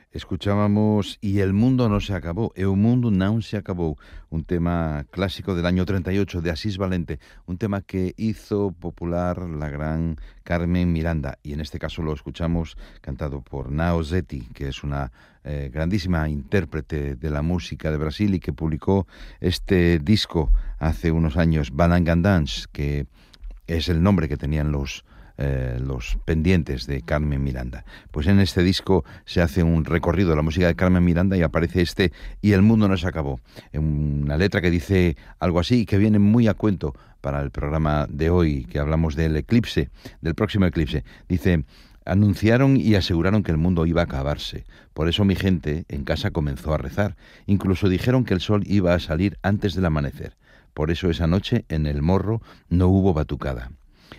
Escuchábamos Y el mundo no se acabó, E o mundo non se acabou, un tema clásico del año 38 de Asís Valente, un tema que hizo popular la gran Carmen Miranda, y en este caso lo escuchamos cantado por Nao Zeti, que es una grandísima intérprete de la música de Brasil y que publicó este disco hace unos años, Balangandans, que es el nombre que tenían los pendientes de Carmen Miranda. Pues en este disco se hace un recorrido de la música de Carmen Miranda y aparece este Y el mundo no se acabó, una letra que dice algo así, que viene muy a cuento para el programa de hoy, que hablamos del eclipse, del próximo eclipse. Dice: anunciaron y aseguraron que el mundo iba a acabarse. Por eso mi gente en casa comenzó a rezar. Incluso dijeron que el sol iba a salir antes del amanecer. Por eso esa noche en el Morro no hubo batucada.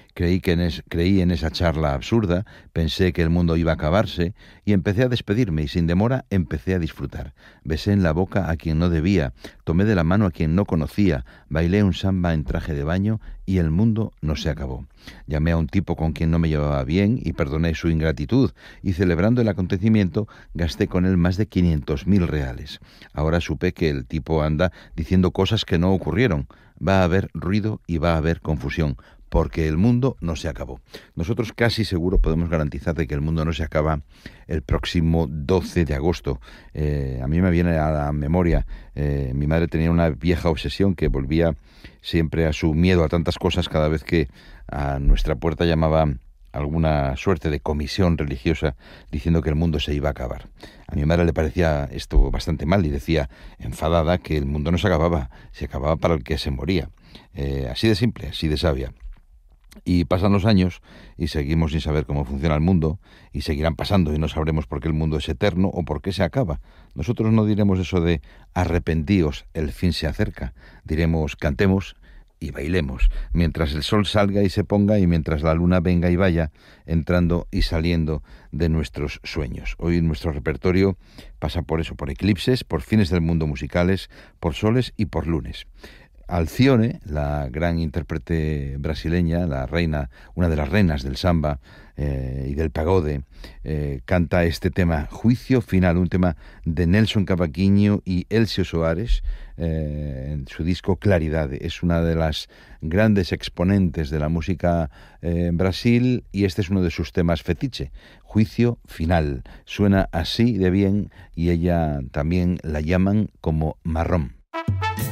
Creí en esa charla absurda, pensé que el mundo iba a acabarse y empecé a despedirme y sin demora empecé a disfrutar. Besé en la boca a quien no debía, tomé de la mano a quien no conocía, bailé un samba en traje de baño y el mundo no se acabó. Llamé a un tipo con quien no me llevaba bien y perdoné su ingratitud y celebrando el acontecimiento gasté con él más de 500.000 reales. Ahora supe que el tipo anda diciendo cosas que no ocurrieron. Va a haber ruido y va a haber confusión, porque el mundo no se acabó. Nosotros casi seguro podemos garantizar de que el mundo no se acaba el próximo 12 de agosto. A mí me viene a la memoria, mi madre tenía una vieja obsesión que volvía siempre a su miedo a tantas cosas cada vez que a nuestra puerta llamaba alguna suerte de comisión religiosa diciendo que el mundo se iba a acabar. A mi madre le parecía esto bastante mal y decía, enfadada, que el mundo no se acababa para el que se moría. Así de simple, así de sabia. Y pasan los años y seguimos sin saber cómo funciona el mundo y seguirán pasando y no sabremos por qué el mundo es eterno o por qué se acaba. Nosotros no diremos eso de arrepentíos, el fin se acerca. Diremos cantemos y bailemos, mientras el sol salga y se ponga y mientras la luna venga y vaya, entrando y saliendo de nuestros sueños. Hoy nuestro repertorio pasa por eso, por eclipses, por fines del mundo musicales, por soles y por lunes. Alcione, la gran intérprete brasileña, la reina, una de las reinas del samba y del pagode, canta este tema, Juicio Final, un tema de Nelson Cavaquinho y Elcio Soares, en su disco Claridad. Es una de las grandes exponentes de la música en Brasil y este es uno de sus temas fetiche, Juicio Final. Suena así de bien y ella también la llaman como marrón.